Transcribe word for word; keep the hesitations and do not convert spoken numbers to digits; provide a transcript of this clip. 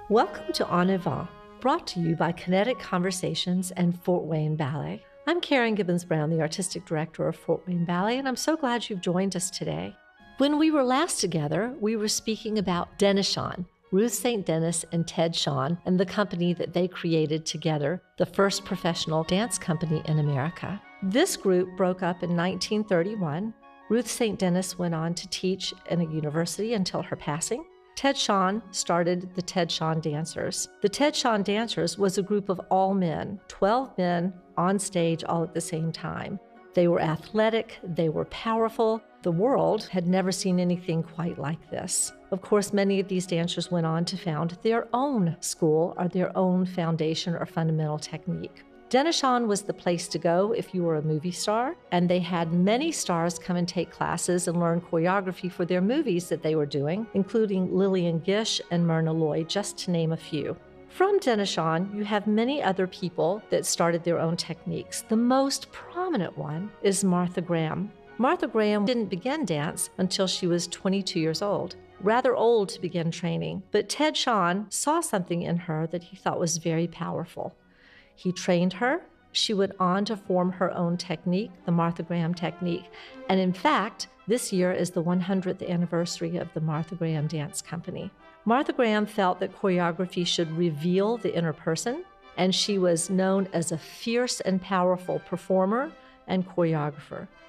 Welcome to En Avant, brought to you by Kinetic Conversations and Fort Wayne Ballet. I'm Karen Gibbons-Brown, the Artistic Director of Fort Wayne Ballet, and I'm so glad you've joined us today. When we were last together, we were speaking about Dennis Shawn, Ruth Saint Denis and Ted Shawn, and the company that they created together, the first professional dance company in America. This group broke up in nineteen thirty-one. Ruth Saint Denis went on to teach in a university until her passing. Ted Shawn started the Ted Shawn Dancers. The Ted Shawn Dancers was a group of all men, twelve men on stage all at the same time. They were athletic, they were powerful. The world had never seen anything quite like this. Of course, many of these dancers went on to found their own school or their own foundation or fundamental technique. Dennis Shawn was the place to go if you were a movie star, and they had many stars come and take classes and learn choreography for their movies that they were doing, including Lillian Gish and Myrna Loy, just to name a few. From Dennis Shawn, you have many other people that started their own techniques. The most prominent one is Martha Graham. Martha Graham didn't begin dance until she was twenty-two years old, rather old to begin training, but Ted Shawn saw something in her that he thought was very powerful. He trained her. She went on to form her own technique, the Martha Graham technique. And in fact, this year is the one hundredth anniversary of the Martha Graham Dance Company. Martha Graham felt that choreography should reveal the inner person, and she was known as a fierce and powerful performer and choreographer.